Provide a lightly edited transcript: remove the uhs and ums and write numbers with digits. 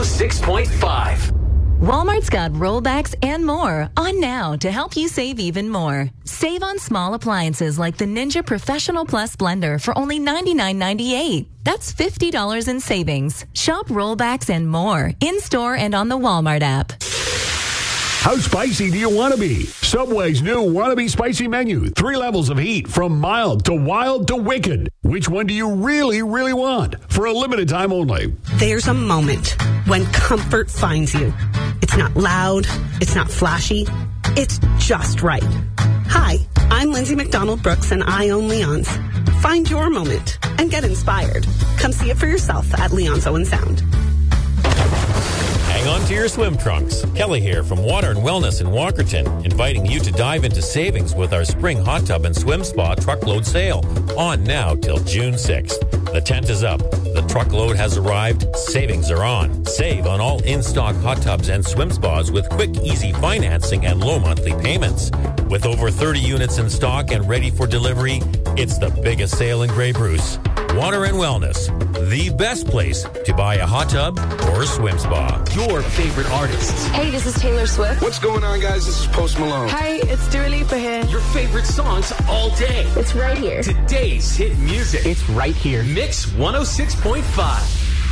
106.5. Walmart's got rollbacks and more on now to help you save even more. Save on small appliances like the Ninja Professional Plus blender for only $99.98. That's $50 in savings. Shop rollbacks and more in-store and on the Walmart app. How spicy do you want to be? Subway's new Wannabe Spicy menu. 3 levels of heat from mild to wild to wicked. Which one do you really, really want? For a limited time only. There's a moment when comfort finds you. It's not loud. It's not flashy. It's just right. Hi, I'm Lindsay McDonald Brooks and I own Leon's. Find your moment and get inspired. Come see it for yourself at Leon's Owen Sound. Hang on to your swim trunks. Kelly here from Water and Wellness in Walkerton, inviting you to dive into savings with our spring hot tub and swim spa truckload sale. On now till June 6th. The tent is up. The truckload has arrived. Savings are on. Save on all in-stock hot tubs and swim spas with quick, easy financing and low monthly payments. With over 30 units in stock and ready for delivery, it's the biggest sale in Grey Bruce. Water and Wellness, the best place to buy a hot tub or a swim spa. Your favorite artists. Hey, this is Taylor Swift. What's going on, guys? This is Post Malone. Hi, it's Dua Lipa here. Your favorite songs all day. It's right here. Today's hit music. It's right here. Mix 106.5.